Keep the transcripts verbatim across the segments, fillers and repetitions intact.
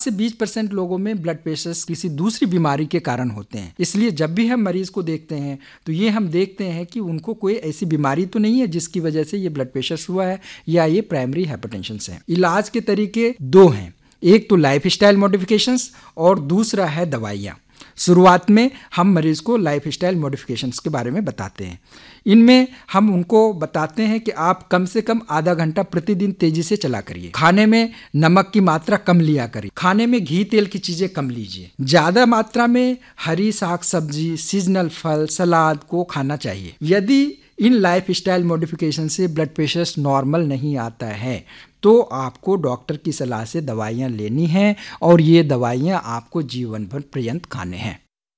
से बीस परसेंट लोगों में ब्लड प्रेशर किसी दूसरी बीमारी के कारण होते हैं। इसलिए जब भी हम मरीज को देखते हैं तो ये हम देखते हैं कि उनको कोई ऐसी बीमारी तो नहीं है जिसकी वजह से ये ब्लड प्रेशर हुआ है या ये प्राइमरी हाइपरटेंशन है। इलाज के तरीके दो हैं, एक तो लाइफ स्टाइल मॉडिफिकेशंस और दूसरा है दवाइयाँ। शुरुआत में हम मरीज को लाइफ स्टाइल मॉडिफिकेशंस के बारे में बताते हैं। इनमें हम उनको बताते हैं कि आप कम से कम आधा घंटा प्रतिदिन तेजी से चला करिए। खाने में नमक की मात्रा कम लिया करिए। खाने में घी तेल की चीजें कम लीजिए। ज्यादा मात्रा में हरी साग सब्जी, सीजनल फल, सलाद को खाना चाहिए। यदि इन लाइफ स्टाइल मॉडिफिकेशन से ब्लड प्रेशर नॉर्मल नहीं आता है तो आपको डॉक्टर की सलाह से दवाइयाँ लेनी हैं और ये दवाइयाँ आपको जीवन भर पर्यंत खाने हैं।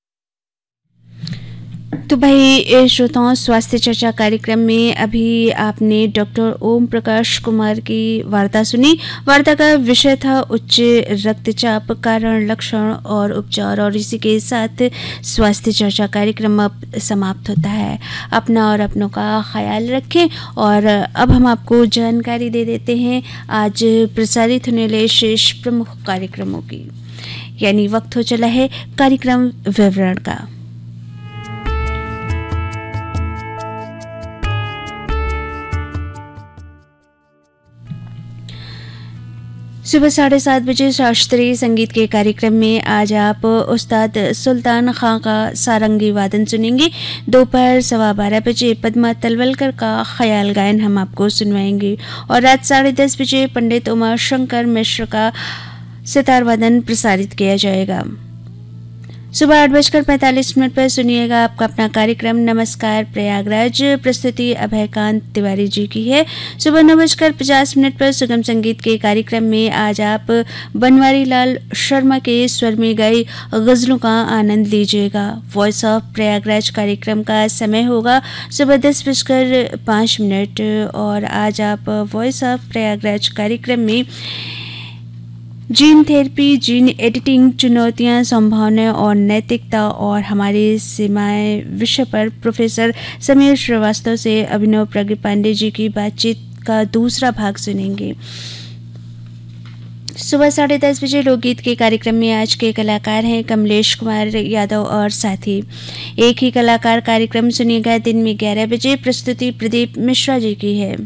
तो भाई श्रोताओं, स्वास्थ्य चर्चा कार्यक्रम में अभी आपने डॉक्टर ओम प्रकाश कुमार की वार्ता सुनी। वार्ता का विषय था उच्च रक्तचाप, कारण, लक्षण और उपचार, और इसी के साथ स्वास्थ्य चर्चा कार्यक्रम अब समाप्त होता है। अपना और अपनों का ख्याल रखें। और अब हम आपको जानकारी दे देते हैं आज प्रसारित होने वाले शेष प्रमुख कार्यक्रमों की, यानी वक्त हो चला है कार्यक्रम विवरण का। सुबह साढ़े सात बजे शास्त्रीय संगीत के कार्यक्रम में आज आप उस्ताद सुल्तान खां का सारंगी वादन सुनेंगे। दोपहर सवा बारह बजे पद्मा तलवलकर का ख्याल गायन हम आपको सुनवाएंगे और रात साढ़े दस बजे पंडित उमा शंकर मिश्र का सितार वादन प्रसारित किया जाएगा। सुबह आठ बजकर पैंतालीस मिनट पर सुनिएगा आपका अपना कार्यक्रम नमस्कार प्रयागराज। प्रस्तुति अभयकांत तिवारी जी की है। सुबह नौ बजकर पचास मिनट पर सुगम संगीत के कार्यक्रम में आज आप बनवारी लाल शर्मा के स्वर में गाई गजलों का आनंद लीजिएगा। वॉइस ऑफ प्रयागराज कार्यक्रम का समय होगा सुबह दस बजकर पाँच मिनट और आज आप वॉइस ऑफ प्रयागराज कार्यक्रम में जीन थेरेपी, जीन एडिटिंग, चुनौतियां, संभावनाएं और नैतिकता और हमारी सीमाएं विषय पर प्रोफेसर समीर श्रीवास्तव से अभिनव प्रज्ञ पांडे जी की बातचीत का दूसरा भाग सुनेंगे। सुबह साढ़े दस बजे लोकगीत के कार्यक्रम में आज के कलाकार हैं कमलेश कुमार यादव और साथी। एक ही कलाकार कार्यक्रम सुनिएगा दिन में ग्यारह बजे। प्रस्तुति प्रदीप मिश्रा जी की है।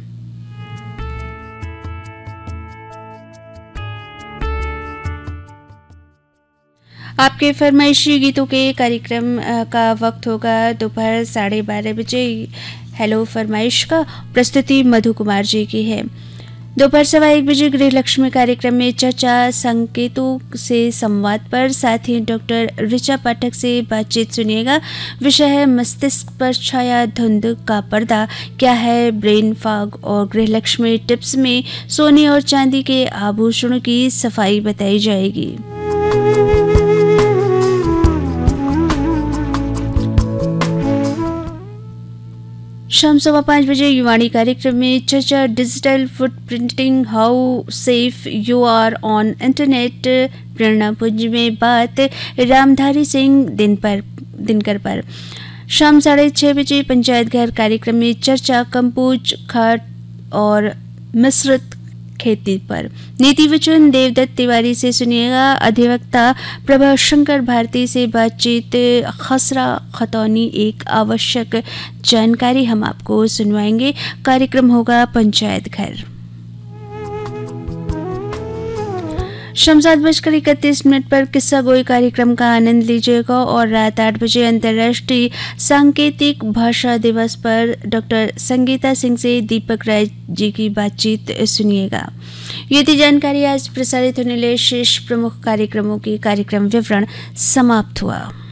आपके फरमाइशी गीतों के कार्यक्रम का वक्त होगा दोपहर साढ़े बारह बजे हेलो फरमाइश का। प्रस्तुति मधु कुमार जी की है। दोपहर सवा एक बजे गृह लक्ष्मी कार्यक्रम में चर्चा संकेतों से संवाद पर साथ ही डॉक्टर ऋचा पाठक से बातचीत सुनिएगा। विषय है मस्तिष्क पर छाया धुंध का पर्दा, क्या है ब्रेन फॉग, और गृह लक्ष्मी टिप्स में सोने और चांदी के आभूषणों की सफाई बताई जाएगी। शाम सवा पाँच बजे युवाणी कार्यक्रम में चर्चा digital footprinting, how safe you are on internet. प्रेरणा पुंज में बात रामधारी सिंह दिन पर दिनकर पर। शाम साढ़े छः बजे पंचायत घर कार्यक्रम में चर्चा कंपोज खाद और मिश्रित खेती पर। नीति वचन देवदत्त तिवारी से सुनिएगा। अधिवक्ता प्रभा शंकर भारती से बातचीत खसरा खतौनी एक आवश्यक जानकारी हम आपको सुनवाएंगे। कार्यक्रम होगा पंचायत घर। शाम सात बजकर इकतीस मिनट पर किस्सा गोई कार्यक्रम का आनंद लीजिएगा और रात आठ बजे अंतर्राष्ट्रीय सांकेतिक भाषा दिवस पर डॉक्टर संगीता सिंह से दीपक राय जी की बातचीत सुनिएगा। ये थी जानकारी आज प्रसारित होने वाले शेष प्रमुख कार्यक्रमों की कार्यक्रम विवरण समाप्त हुआ।